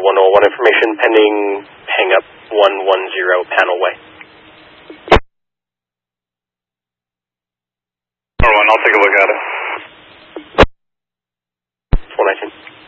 101 information pending hang up 110 panel way. I'll take a look at it. 419.